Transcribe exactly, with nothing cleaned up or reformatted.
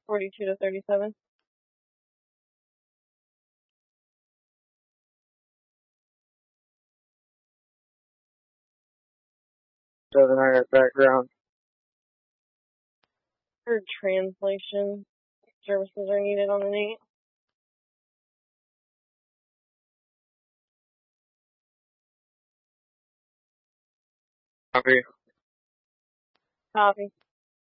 forty-two to thirty-seven. Southern Irish background. Or translation services are needed on an eight. Copy. Copy.